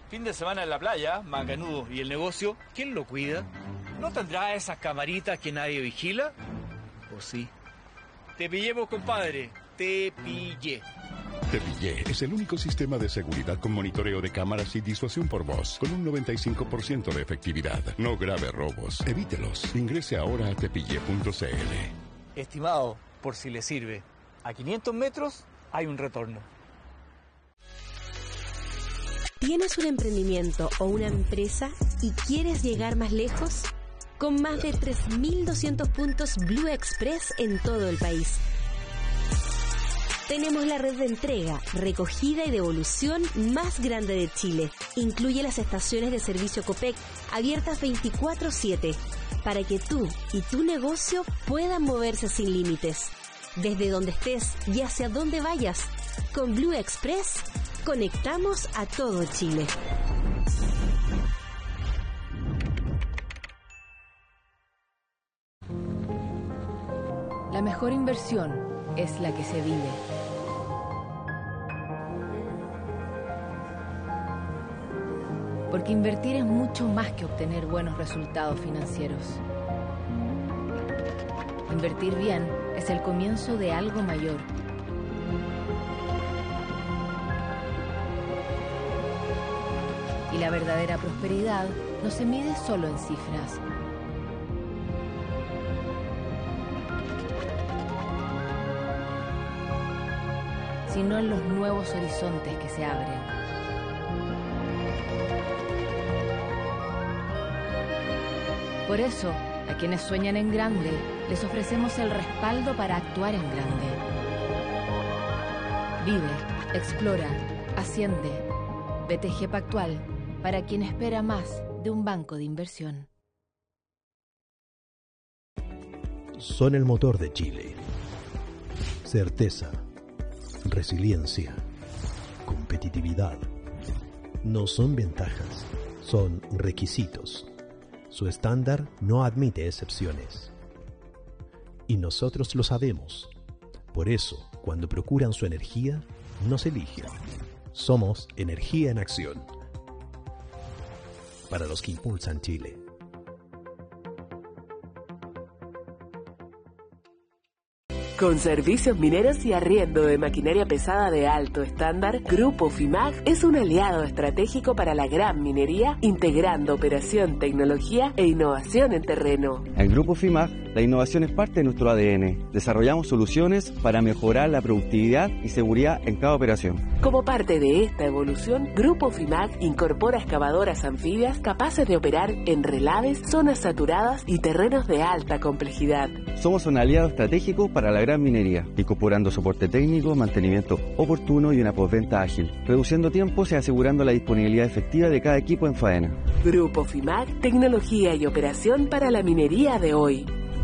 Fin de semana en la playa, macanudo. ¿Y el negocio? ¿Quién lo cuida? ¿No tendrá esas camaritas que nadie vigila? ¿O sí? Te pillé, vos, compadre. Te pillé. Te Pillé es el único sistema de seguridad con monitoreo de cámaras y disuasión por voz, con un 95% de efectividad. No grave robos. Evítelos. Ingrese ahora a tepille.cl. Estimado, por si le sirve, a 500 metros hay un retorno. ¿Tienes un emprendimiento o una empresa y quieres llegar más lejos? Con más de 3.200 puntos Blue Express en todo el país. Tenemos la red de entrega, recogida y devolución más grande de Chile. Incluye las estaciones de servicio Copec, abiertas 24/7, para que tú y tu negocio puedan moverse sin límites. Desde donde estés y hacia donde vayas, con Blue Express, conectamos a todo Chile. La mejor inversión es la que se vive. Porque invertir es mucho más que obtener buenos resultados financieros. Invertir bien es el comienzo de algo mayor. Y la verdadera prosperidad no se mide solo en cifras. Sino en los nuevos horizontes que se abren. Por eso, a quienes sueñan en grande, les ofrecemos el respaldo para actuar en grande. Vive, explora, asciende. BTG Pactual, para quien espera más de un banco de inversión. Son el motor de Chile. Certeza, resiliencia, competitividad. No son ventajas, son requisitos. Su estándar no admite excepciones. Y nosotros lo sabemos. Por eso, cuando procuran su energía, nos eligen. Somos energía en acción. Para los que impulsan Chile. Con servicios mineros y arriendo de maquinaria pesada de alto estándar, Grupo FIMAG es un aliado estratégico para la gran minería, integrando operación, tecnología e innovación en terreno. En Grupo FIMAG, la innovación es parte de nuestro ADN. Desarrollamos soluciones para mejorar la productividad y seguridad en cada operación. Como parte de esta evolución, Grupo FIMAG incorpora excavadoras anfibias capaces de operar en relaves, zonas saturadas y terrenos de alta complejidad. Somos un aliado estratégico para la gran minería, incorporando soporte técnico, mantenimiento oportuno y una postventa ágil, reduciendo tiempos y asegurando la disponibilidad efectiva de cada equipo en faena. Grupo FIMAG, tecnología y operación para la minería de hoy.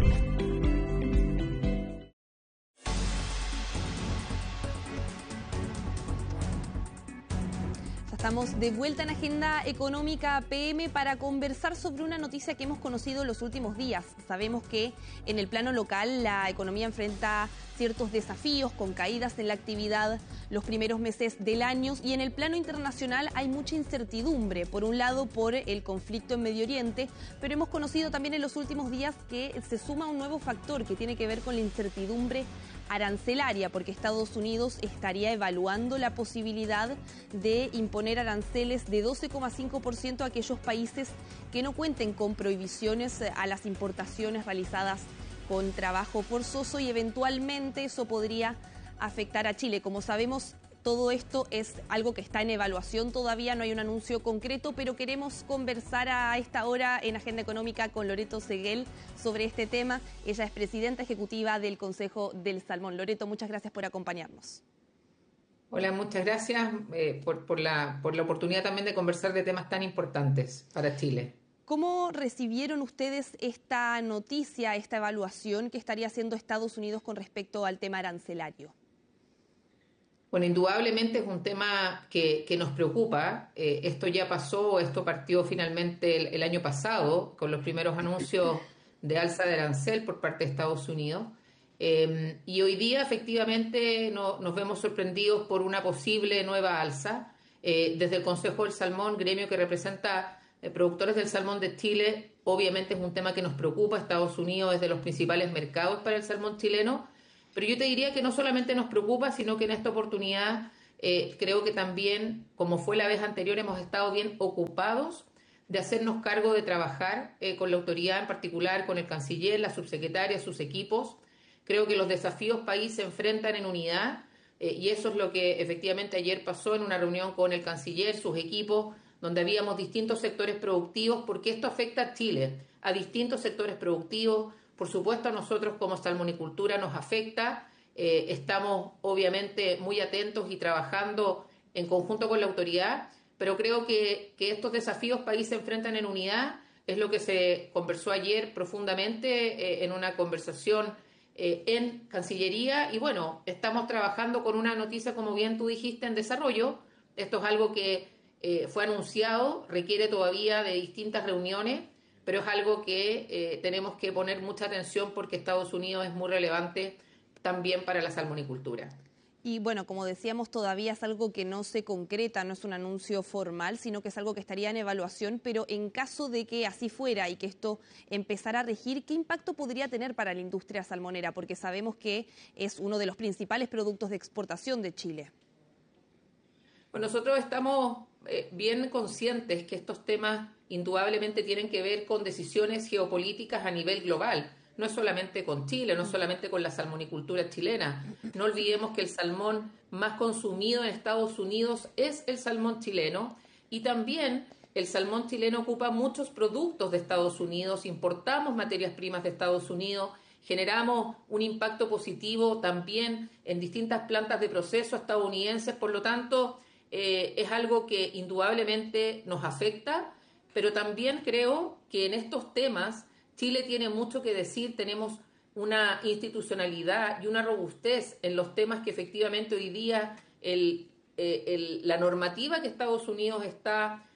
Estamos de vuelta en Agenda Económica PM para conversar sobre una noticia que hemos conocido en los últimos días. Sabemos que en el plano local la economía enfrenta ciertos desafíos con caídas en la actividad los primeros meses del año, y en el plano internacional hay mucha incertidumbre, por un lado por el conflicto en Medio Oriente, pero hemos conocido también en los últimos días que se suma un nuevo factor que tiene que ver con la incertidumbre arancelaria, porque Estados Unidos estaría evaluando la posibilidad de imponer aranceles de 12,5% a aquellos países que no cuenten con prohibiciones a las importaciones realizadas con trabajo forzoso, y eventualmente eso podría afectar a Chile. Como sabemos, todo esto es algo que está en evaluación todavía, no hay un anuncio concreto, pero queremos conversar a esta hora en Agenda Económica con Loreto Seguel sobre este tema. Ella es presidenta ejecutiva del Consejo del Salmón. Loreto, muchas gracias por acompañarnos. Hola, muchas gracias por la oportunidad también de conversar de temas tan importantes para Chile. ¿Cómo recibieron ustedes esta noticia, esta evaluación que estaría haciendo Estados Unidos con respecto al tema arancelario? Bueno, indudablemente es un tema que nos preocupa. Esto ya pasó, esto partió finalmente el año pasado con los primeros anuncios de alza de arancel por parte de Estados Unidos. Y hoy día efectivamente nos vemos sorprendidos por una posible nueva alza. Desde el Consejo del Salmón, gremio que representa productores del salmón de Chile, obviamente es un tema que nos preocupa. Estados Unidos es de los principales mercados para el salmón chileno, pero yo te diría que no solamente nos preocupa, sino que en esta oportunidad creo que también, como fue la vez anterior, hemos estado bien ocupados de hacernos cargo de trabajar con la autoridad, en particular con el canciller, la subsecretaria, sus equipos. Creo que los desafíos país se enfrentan en unidad y eso es lo que efectivamente ayer pasó en una reunión con el canciller, sus equipos, donde habíamos distintos sectores productivos, porque esto afecta a Chile, a distintos sectores productivos. Por supuesto, a nosotros como salmonicultura nos afecta. Estamos obviamente muy atentos y trabajando en conjunto con la autoridad, pero creo que estos desafíos país se enfrentan en unidad. Es lo que se conversó ayer profundamente en una conversación en Cancillería. Y bueno, estamos trabajando con una noticia, como bien tú dijiste, en desarrollo. Esto es algo que fue anunciado, requiere todavía de distintas reuniones, pero es algo que tenemos que poner mucha atención porque Estados Unidos es muy relevante también para la salmonicultura. Y bueno, como decíamos, todavía es algo que no se concreta, no es un anuncio formal, sino que es algo que estaría en evaluación, pero en caso de que así fuera y que esto empezara a regir, ¿qué impacto podría tener para la industria salmonera? Porque sabemos que es uno de los principales productos de exportación de Chile. Bueno, nosotros estamos bien conscientes que estos temas indudablemente tienen que ver con decisiones geopolíticas a nivel global. No es solamente con Chile, no es solamente con la salmonicultura chilena. No olvidemos que el salmón más consumido en Estados Unidos es el salmón chileno y también el salmón chileno ocupa muchos productos de Estados Unidos, importamos materias primas de Estados Unidos, generamos un impacto positivo también en distintas plantas de proceso estadounidenses, por lo tanto es algo que indudablemente nos afecta, pero también creo que en estos temas Chile tiene mucho que decir, tenemos una institucionalidad y una robustez en los temas que efectivamente hoy día la normativa que Estados Unidos está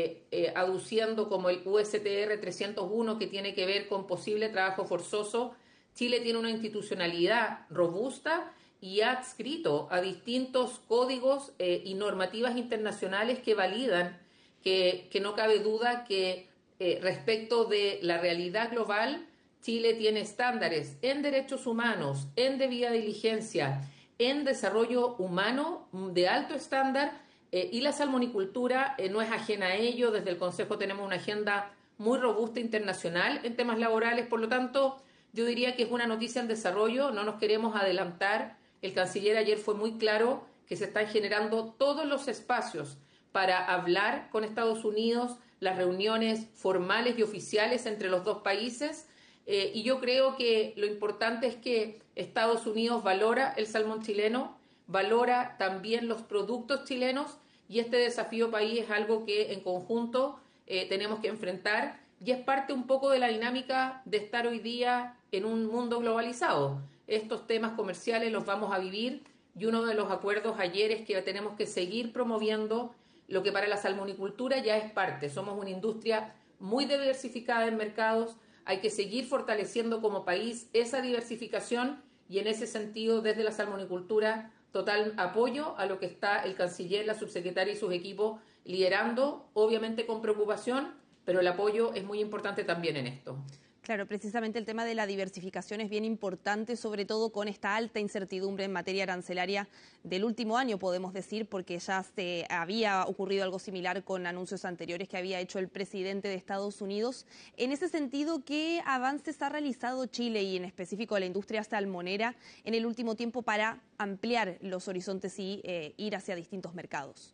aduciendo como el USTR 301 que tiene que ver con posible trabajo forzoso. Chile tiene una institucionalidad robusta y ha adscrito a distintos códigos y normativas internacionales que validan que no cabe duda que respecto de la realidad global, Chile tiene estándares en derechos humanos, en debida diligencia, en desarrollo humano de alto estándar y la salmonicultura no es ajena a ello. Desde el Consejo tenemos una agenda muy robusta internacional en temas laborales, por lo tanto yo diría que es una noticia en desarrollo, no nos queremos adelantar. El canciller ayer fue muy claro que se están generando todos los espacios para hablar con Estados Unidos, las reuniones formales y oficiales entre los dos países y yo creo que lo importante es que Estados Unidos valora el salmón chileno, valora también los productos chilenos y este desafío país es algo que en conjunto tenemos que enfrentar y es parte un poco de la dinámica de estar hoy día en un mundo globalizado. Estos temas comerciales los vamos a vivir y uno de los acuerdos ayer es que tenemos que seguir promoviendo lo que para la salmonicultura ya es parte. Somos una industria muy diversificada en mercados, hay que seguir fortaleciendo como país esa diversificación y en ese sentido desde la salmonicultura total apoyo a lo que está el canciller, la subsecretaria y sus equipos liderando, obviamente con preocupación, pero el apoyo es muy importante también en esto. Claro, precisamente el tema de la diversificación es bien importante, sobre todo con esta alta incertidumbre en materia arancelaria del último año, podemos decir, porque ya se había ocurrido algo similar con anuncios anteriores que había hecho el presidente de Estados Unidos. En ese sentido, ¿qué avances ha realizado Chile y en específico la industria salmonera en el último tiempo para ampliar los horizontes y ir hacia distintos mercados?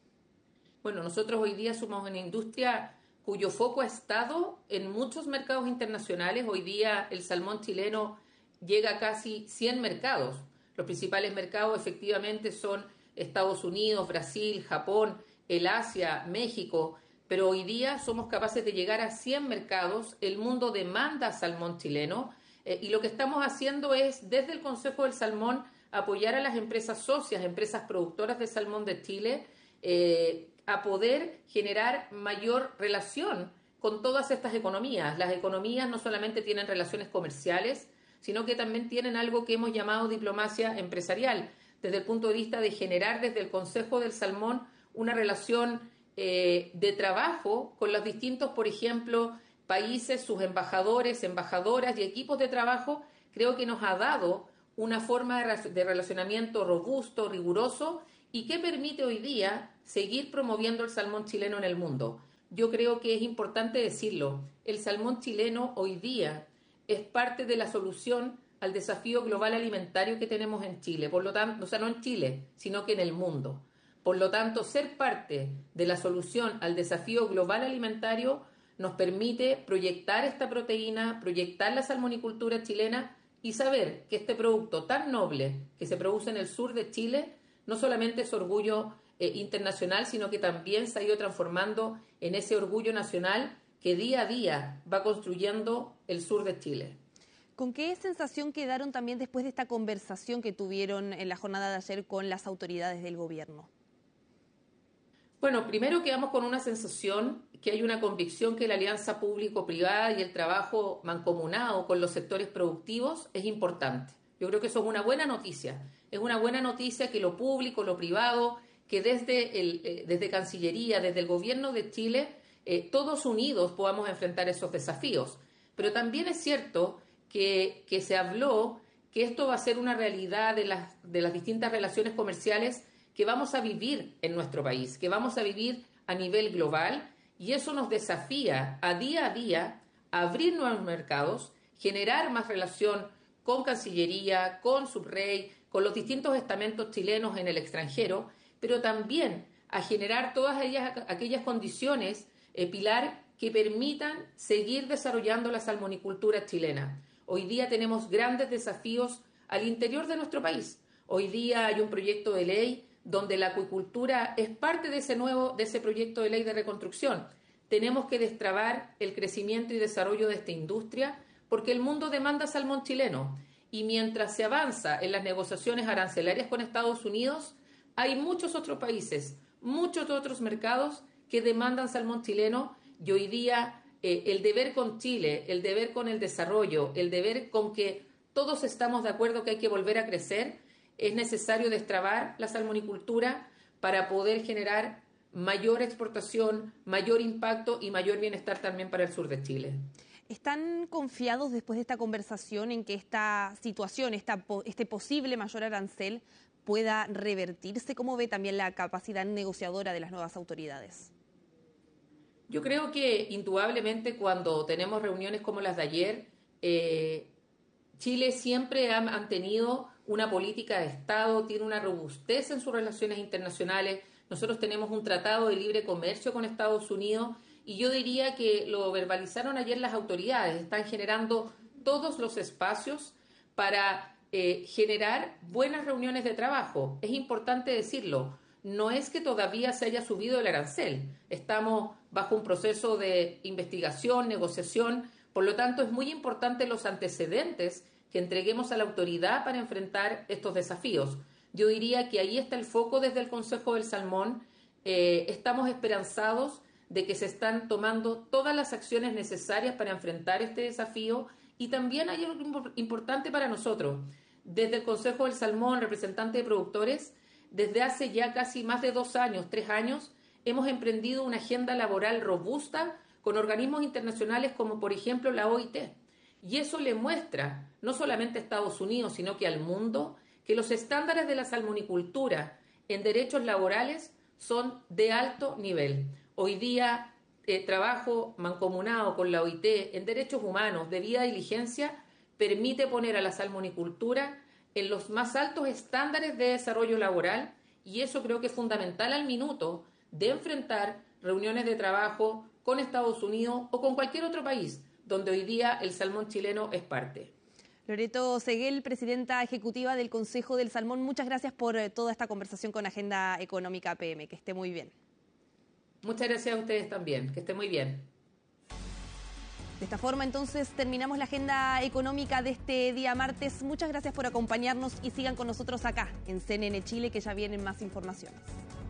Bueno, nosotros hoy día somos una industria cuyo foco ha estado en muchos mercados internacionales. Hoy día el salmón chileno llega a casi 100 mercados. Los principales mercados efectivamente son Estados Unidos, Brasil, Japón, el Asia, México, pero hoy día somos capaces de llegar a 100 mercados. El mundo demanda salmón chileno y lo que estamos haciendo es, desde el Consejo del Salmón, apoyar a las empresas socias, empresas productoras de salmón de Chile, a poder generar mayor relación con todas estas economías. Las economías no solamente tienen relaciones comerciales, sino que también tienen algo que hemos llamado diplomacia empresarial, desde el punto de vista de generar desde el Consejo del Salmón una relación de trabajo con los distintos, por ejemplo, países, sus embajadores, embajadoras y equipos de trabajo, creo que nos ha dado una forma de relacionamiento robusto, riguroso y que permite hoy día seguir promoviendo el salmón chileno en el mundo. Yo creo que es importante decirlo, el salmón chileno hoy día es parte de la solución al desafío global alimentario que tenemos en Chile, por lo tanto, o sea, no en Chile, sino que en el mundo. Por lo tanto, ser parte de la solución al desafío global alimentario nos permite proyectar esta proteína, proyectar la salmonicultura chilena y saber que este producto tan noble que se produce en el sur de Chile no solamente es orgullo internacional, sino que también se ha ido transformando en ese orgullo nacional que día a día va construyendo el sur de Chile. ¿Con qué sensación quedaron también después de esta conversación que tuvieron en la jornada de ayer con las autoridades del gobierno? Bueno, primero quedamos con una sensación que hay una convicción que la alianza público-privada y el trabajo mancomunado con los sectores productivos es importante. Yo creo que eso es una buena noticia. Es una buena noticia que lo público, lo privado, que desde Cancillería, desde el gobierno de Chile, todos unidos podamos enfrentar esos desafíos. Pero también es cierto que se habló que esto va a ser una realidad de las distintas relaciones comerciales que vamos a vivir en nuestro país, que vamos a vivir a nivel global, y eso nos desafía a día a abrir nuevos mercados, generar más relación con Cancillería, con Subrey, con los distintos estamentos chilenos en el extranjero, pero también a generar todas aquellas condiciones, Pilar, que permitan seguir desarrollando la salmonicultura chilena. Hoy día tenemos grandes desafíos al interior de nuestro país. Hoy día hay un proyecto de ley donde la acuicultura es parte de ese proyecto de ley de reconstrucción. Tenemos que destrabar el crecimiento y desarrollo de esta industria porque el mundo demanda salmón chileno. Y mientras se avanza en las negociaciones arancelarias con Estados Unidos, hay muchos otros países, muchos otros mercados que demandan salmón chileno, y hoy día el deber con Chile, el deber con el desarrollo, el deber con que todos estamos de acuerdo que hay que volver a crecer, es necesario destrabar la salmonicultura para poder generar mayor exportación, mayor impacto y mayor bienestar también para el sur de Chile. ¿Están confiados después de esta conversación en que esta situación, este posible mayor arancel pueda revertirse? ¿Cómo ve también la capacidad negociadora de las nuevas autoridades? Yo creo que indudablemente cuando tenemos reuniones como las de ayer, Chile siempre ha mantenido una política de Estado, tiene una robustez en sus relaciones internacionales. Nosotros tenemos un tratado de libre comercio con Estados Unidos y yo diría que lo verbalizaron ayer las autoridades. Están generando todos los espacios para generar buenas reuniones de trabajo. Es importante decirlo. No es que todavía se haya subido el arancel. Estamos bajo un proceso de investigación, negociación. Por lo tanto, es muy importante los antecedentes que entreguemos a la autoridad para enfrentar estos desafíos. Yo diría que ahí está el foco desde el Consejo del Salmón. Estamos esperanzados de que se están tomando todas las acciones necesarias para enfrentar este desafío, y también hay algo importante para nosotros. Desde el Consejo del Salmón, representante de productores, desde hace ya casi más de 2 años, 3 años, hemos emprendido una agenda laboral robusta con organismos internacionales como por ejemplo la OIT. Y eso le muestra, no solamente a Estados Unidos, sino que al mundo, que los estándares de la salmonicultura en derechos laborales son de alto nivel. Hoy día, trabajo mancomunado con la OIT en derechos humanos, debida diligencia, permite poner a la salmonicultura en los más altos estándares de desarrollo laboral, y eso creo que es fundamental al minuto de enfrentar reuniones de trabajo con Estados Unidos o con cualquier otro país donde hoy día el salmón chileno es parte. Loreto Seguel, presidenta ejecutiva del Consejo del Salmón, muchas gracias por toda esta conversación con Agenda Económica PM. Que esté muy bien. Muchas gracias a ustedes también. Que esté muy bien. De esta forma, entonces, terminamos la agenda económica de este día martes. Muchas gracias por acompañarnos y sigan con nosotros acá en CNN Chile, que ya vienen más informaciones.